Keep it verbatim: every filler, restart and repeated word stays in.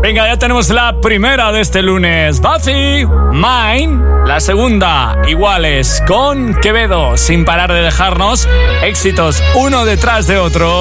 Venga, ya tenemos la primera de este lunes. Buffy, Mine. La segunda, iguales, con Quevedo. Sin parar de dejarnos éxitos uno detrás de otro.